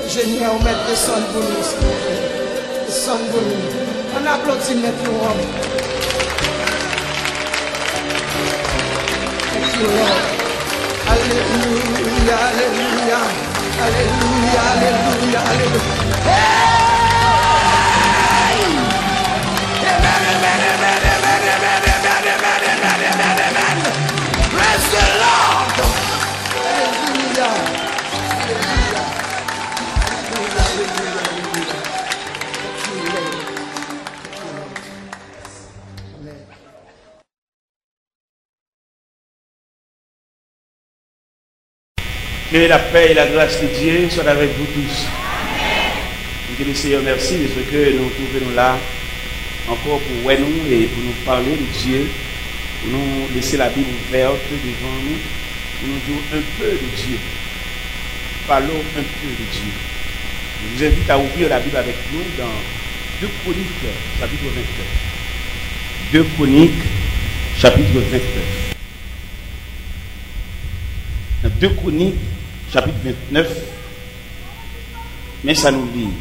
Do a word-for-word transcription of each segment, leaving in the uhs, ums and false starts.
Ingénieur, on met des sons pour nous, s'il vous plaît. Des sons pour nous. On applaudit maintenant. Thank you, Lord. Alléluia, alléluia. Alléluia, alléluia, alléluia. Hey! Amen, amen, amen, amen, amen, amen, amen, amen, amen, amen. Bless the Lord. Alléluia. Alléluia. Alléluia, alléluia, alléluia. Thank you, Lord. Thank you, Lord. Amen. Que la paix et la grâce de Dieu soient avec vous tous. Amen. Que le Seigneur merci de ce que nous trouvons là encore pour ouais nous et pour nous parler de Dieu, pour nous laisser la Bible ouverte devant nous, pour nous dire un peu de Dieu. Parlons un peu de Dieu. Je vous invite à ouvrir la Bible avec nous dans deux Chroniques, chapitre vingt-neuf. deux Chroniques, chapitre vingt-neuf. Dans deux Chroniques, chapitre vingt-neuf, mais ça nous dit.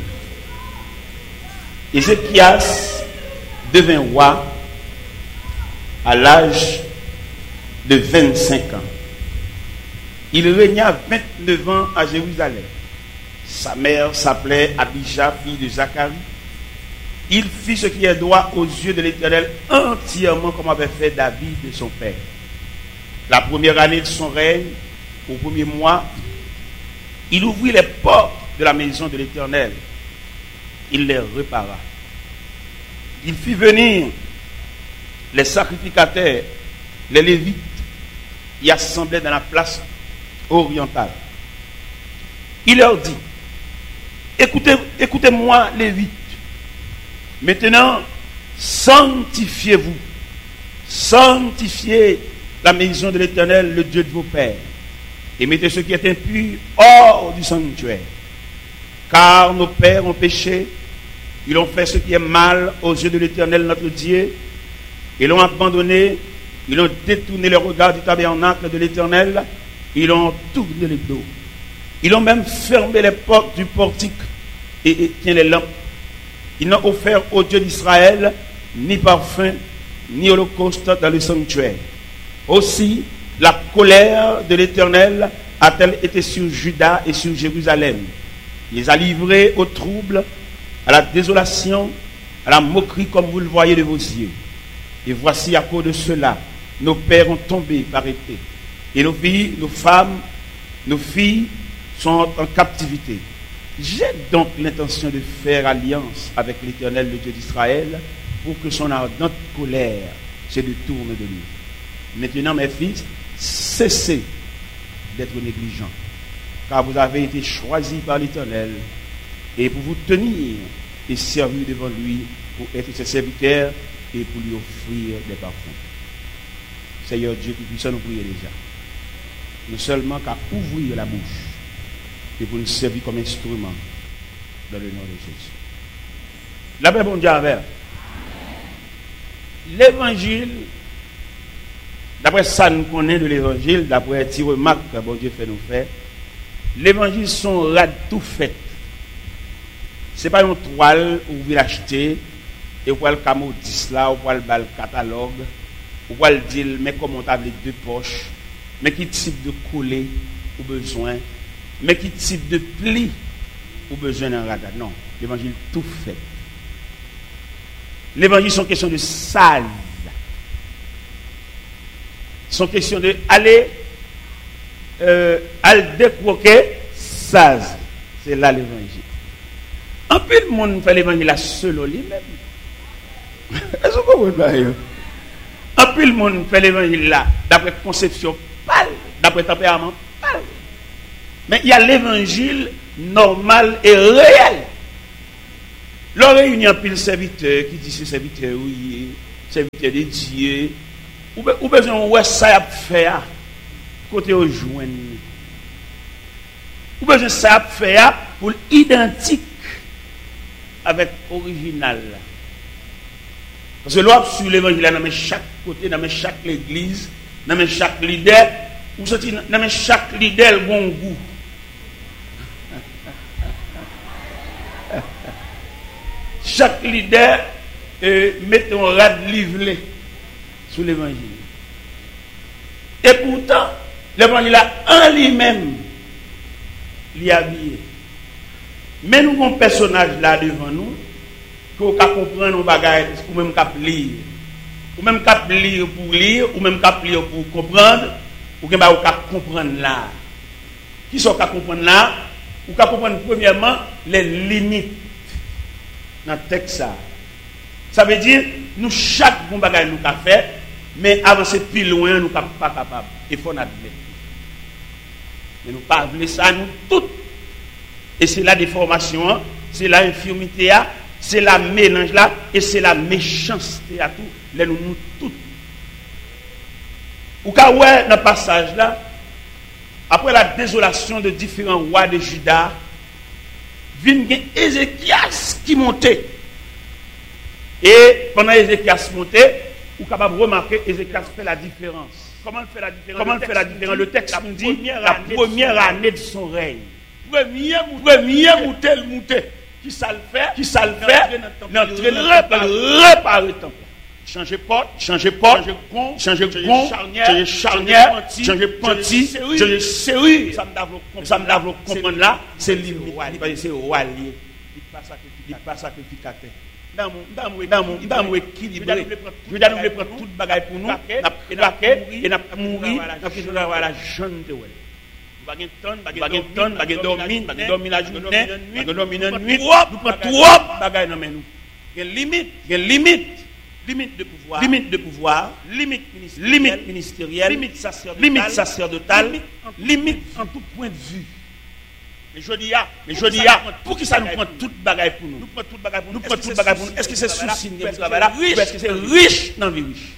Ézéchias devint roi à l'âge de vingt-cinq ans. Il régna vingt-neuf ans à Jérusalem. Sa mère s'appelait Abija, fille de Zacharie. Il fit ce qui est droit aux yeux de l'Éternel entièrement comme avait fait David de son père. La première année de son règne, au premier mois, il ouvrit les portes de la maison de l'Éternel. Il les répara. Il fit venir les sacrificateurs, les Lévites, y assemblaient dans la place orientale. Il leur dit, écoutez, écoutez-moi, Lévites. Maintenant, sanctifiez-vous. Sanctifiez la maison de l'Éternel, le Dieu de vos pères. Et mettez ce qui est impur hors du sanctuaire. Car nos pères ont péché, ils ont fait ce qui est mal aux yeux de l'Éternel notre Dieu, ils l'ont abandonné, ils ont détourné le regard du tabernacle de l'Éternel, ils ont tourné le dos. Ils ont même fermé les portes du portique et éteint les lampes. Ils n'ont offert au Dieu d'Israël ni parfum, ni holocauste dans le sanctuaire. Aussi, la colère de l'Éternel a-t-elle été sur Juda et sur Jérusalem. Il les a livrés au trouble, à la désolation, à la moquerie comme vous le voyez de vos yeux. Et voici à cause de cela, nos pères ont tombé par épée. Et nos filles, nos femmes, nos filles sont en captivité. J'ai donc l'intention de faire alliance avec l'Éternel, le Dieu d'Israël, pour que son ardente colère se détourne de lui. Maintenant, mes fils, cessez d'être négligents, car vous avez été choisis par l'Éternel, et pour vous tenir et servir devant lui, pour être ses serviteurs et pour lui offrir des parfums. Seigneur Dieu, qui puisse nous prier déjà. Nous seulement qu'à ouvrir la bouche et pour nous servir comme instrument dans le nom de Jésus. La paix, bon Dieu avec. L'évangile, d'après ça nous connaissons de l'évangile, d'après les remarques que bon Dieu fait nous faire, l'évangile sont rad tout fait. Ce n'est pas une toile où vous l'achetez et vous pouvez le camodis là, vous pouvez le catalogue, vous pouvez le dire, mais comment tu as les deux poches, mais qui type de coller ou besoin, mais qui type de pli ou besoin d'un radar. Non, l'évangile tout fait. L'évangile sont question de sale. Sont question de aller euh, aller décroquer saz. C'est là l'évangile. En plus le monde fait l'évangile là seul lui-même. Est-ce que vous comprenez? En plus le monde fait l'évangile là d'après conception pâle, d'après tempérament pâle. Mais il y a l'évangile normal et réel. L'on réunit un pile serviteur qui dit c'est serviteur oui, serviteur de Dieu. Ou besoin ouais ça a faire côté au joindre. Ou besoin ça a faire pour identique avec original. Parce que l'on sur l'évangile dans chaque côté, dans chaque église, dans chaque leader, ou sorti dans chaque leader bon goût. chaque leader euh, mette un rad livré sous l'évangile. Et pourtant, l'évangile en lui-même, l'y habillé. Mais nous avons un personnage là devant nous, qu'on peut comprendre nos bagages, ou même qu'à lire. Ou même qu'à lire pour lire, ou même qu'à lire pour comprendre, ou qu'à comprendre là. Qui sont qu'à comprendre là? Ou qu'à comprendre premièrement les limites dans le texte. Ça, ça veut dire, nous, chaque bon bagage nous avons fait, mais avancer plus loin, nous ne sommes pas capables. Il faut l'admettre. Mais nous ne pouvons pas ça, nous toutes. Et c'est la déformation, c'est la infirmité, c'est la mélange là, et c'est la méchanceté à tout. Les nous, nous toutes. Ou quand ouais, dans le passage là, après la désolation de différents rois de Juda, vient Ézéchias qui montait. Et pendant Ézéchias montait, vous êtes capable de remarquer Ézéchias fait la différence. Comment il fait la différence? Comment il fait la différence? Le texte nous dit la première année de son règne. Premier premier moutel mouté. Qui ça le fait? Qui ça le fait? L'entrée réparer le temple. Changer porte, changer porte, changer pont, changer pont, changer charnière, changer panti, changer serrure. Ça me lave le comprendre là, c'est limite. C'est roi lié. Il pas sacrificateur. Dans mon dans mon équilibré. Je dois nous prendre toute bagaille pour nous, et n'a et n'a mourir, n'a fait la jeune de ouais. Bagay ton, bagay ton, bagay dormir, bagay dormir la journée, bagay dormir la nuit. Nous prend trop bagay dans nous. Il y a limite, il y a limite. Limite de pouvoir, limite de pouvoir, limite ministérielle, limite, ministérielle, limite sacerdotale, limite, sacerdotale, limite en tout point de vue. Mais je dis, mais je dis, pour qui ça nous prend toute bagaille pour nous? Nous prenons toute bagaille pour nous. Nous prenons toute bagaille pour nous. Est-ce que c'est souci de travail là? Est-ce que c'est riche dans la vie riche?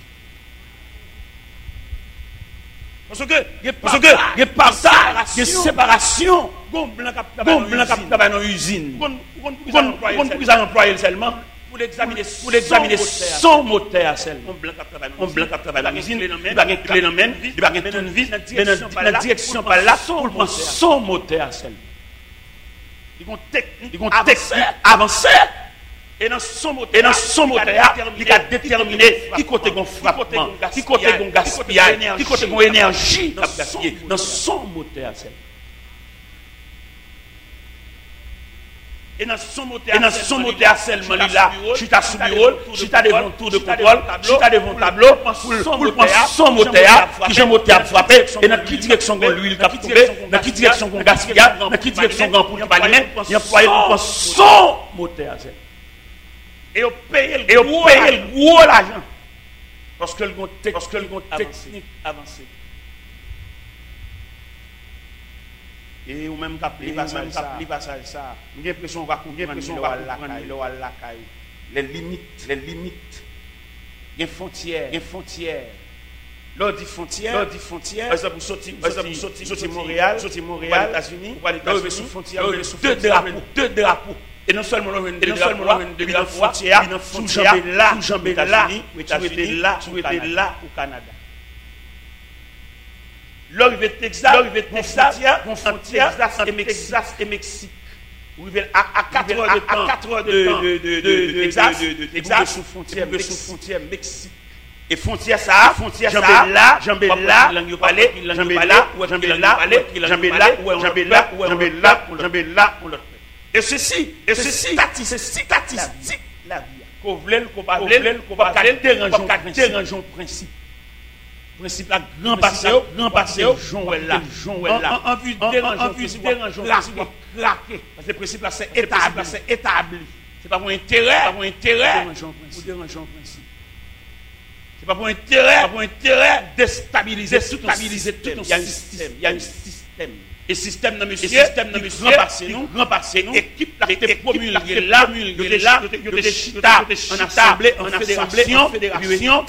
Parce que, parce que, il y a partage, il y a séparation. Gon blanc qui travaille dans l'usine. Gon pour ça employer seulement. Pour l'examiner, pour l'examiner son moteur seulement. On blanc qui travaille dans l'usine, il va gagner clé dans main, il va gagner une vis, dans la direction par là, pour prendre son moteur seulement. Ils vont technique, ils vont technique avancer. Et dans son moteur, et dans son moteur, il a déterminé qui côté gon frappement, qui côté gon gaspillage, qui côté gon énergie dans son moteur seulement. Et dans son moteur, et dans son moteur seulement là, je suis à sous bureau, je suis à devant tour de contrôle, je suis à devant tableau, pour prendre son moteur, qui j'ai moteur frappé, et dans quelle direction gon l'huile qui a tombé, dans quelle direction gon gaspillage, dans quelle direction gon pour pas lui, il employé pour son moteur seulement. Et on paye le gros l'argent. Parce que le gon technique avancé. Et ou même capli passage ça, passage ça. J'ai l'impression on va comprendre la caille. Les limites, les limites. Il y a frontières, il y a frontières. Lors dit frontière, lors dit frontière. Par exemple, sortir, par exemple, sortir, sortir Montréal, sortir Montréal, États-Unis, ou aller sous frontière, deux drapeaux, deux drapeaux. Et non seulement l'on et non seulement l'on de la frontière, sous jambé là, sous jambé là, États-Unis, là, sous été là au Canada. L'arrivée de Texas, l'arrivée de Texas, frontière entre Texas et Mexique. Vous arrivez à quatre heures de temps, à quatre heures de temps de Texas, de Texas sous frontière, sous frontière Mexique. Et frontière ça, frontière ça, là, jambé là, langue parler, jambé là, ou jambé là, jambé là, ou jambé là, ou jambé là, ou jambé là, ou l'autre. Et ceci, et ceci, c'est statistique la vie. Qu'on voulait, qu'on pas voulait, qu'on pas dérangeons le principe. Principe la grand passé, grand passé, Joël là, Joël là. En vue de dérangeons, craquer. Parce que le principe là c'est établi, c'est établi. C'est pas pour intérêt, pas pour intérêt, pour déranger le principe. C'est pas pour intérêt, pas pour intérêt déstabiliser, stabiliser tout un système. Il y a un système. Et système dans monsieur, système dans monsieur, grand passé nous, grand passé nous, équipe la été promulguée là, promulguée là, de chita, en assemblée, en fédération, fédération,